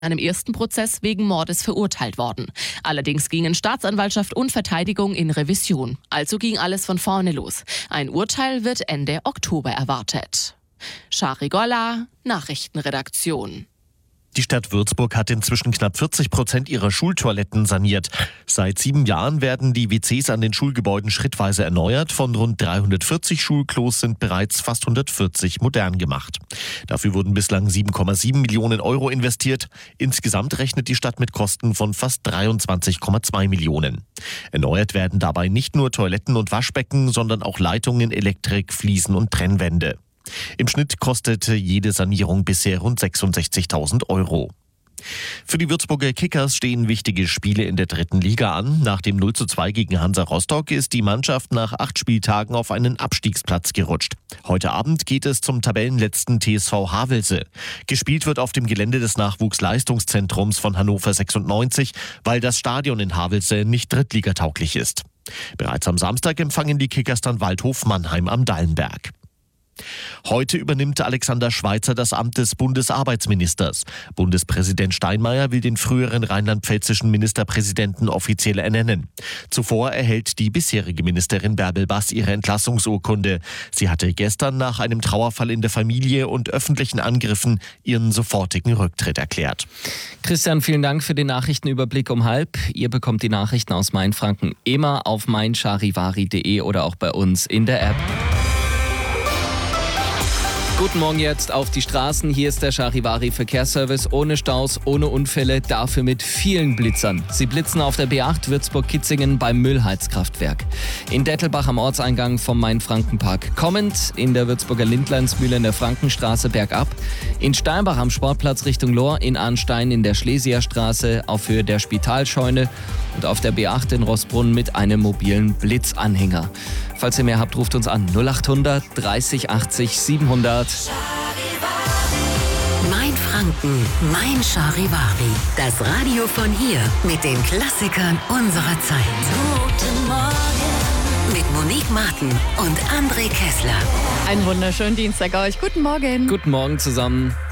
einem ersten Prozess wegen Mordes verurteilt worden. Allerdings gingen Staatsanwaltschaft und Verteidigung in Revision. Also ging alles von vorne los. Ein Urteil wird Ende Oktober erwartet. Shari Golla, Nachrichtenredaktion. Die Stadt Würzburg hat inzwischen knapp 40% ihrer Schultoiletten saniert. Seit 7 Jahren werden die WCs an den Schulgebäuden schrittweise erneuert. Von rund 340 Schulklos sind bereits fast 140 modern gemacht. Dafür wurden bislang 7,7 Millionen Euro investiert. Insgesamt rechnet die Stadt mit Kosten von fast 23,2 Millionen. Erneuert werden dabei nicht nur Toiletten und Waschbecken, sondern auch Leitungen, Elektrik, Fliesen und Trennwände. Im Schnitt kostete jede Sanierung bisher rund 66.000 Euro. Für die Würzburger Kickers stehen wichtige Spiele in der 3. Liga an. Nach dem 0:2 gegen Hansa Rostock ist die Mannschaft nach 8 Spieltagen auf einen Abstiegsplatz gerutscht. Heute Abend geht es zum Tabellenletzten TSV Havelse. Gespielt wird auf dem Gelände des Nachwuchsleistungszentrums von Hannover 96, weil das Stadion in Havelse nicht drittligatauglich ist. Bereits am Samstag empfangen die Kickers dann Waldhof Mannheim am Dallenberg. Heute übernimmt Alexander Schweitzer das Amt des Bundesarbeitsministers. Bundespräsident Steinmeier will den früheren rheinland-pfälzischen Ministerpräsidenten offiziell ernennen. Zuvor erhält die bisherige Ministerin Bärbel Bass ihre Entlassungsurkunde. Sie hatte gestern nach einem Trauerfall in der Familie und öffentlichen Angriffen ihren sofortigen Rücktritt erklärt. Christian, vielen Dank für den Nachrichtenüberblick um 12:30. Ihr bekommt die Nachrichten aus Mainfranken immer auf meincharivari.de oder auch bei uns in der App. Guten Morgen jetzt auf die Straßen. Hier ist der Charivari Verkehrsservice. Ohne Staus, ohne Unfälle, dafür mit vielen Blitzern. Sie blitzen auf der B8 Würzburg-Kitzingen beim Müllheizkraftwerk. In Dettelbach am Ortseingang vom Mainfrankenpark kommend, in der Würzburger Lindleinsmühle in der Frankenstraße bergab, in Steinbach am Sportplatz Richtung Lohr, in Arnstein in der Schlesierstraße auf Höhe der Spitalscheune und auf der B8 in Rossbrunn mit einem mobilen Blitzanhänger. Falls ihr mehr habt, ruft uns an 0800 30 80 700. Mainfranken, mein Charivari. Das Radio von hier mit den Klassikern unserer Zeit. Guten Morgen. Mit Monique Martin und André Kessler. Einen wunderschönen Dienstag euch. Guten Morgen. Guten Morgen zusammen.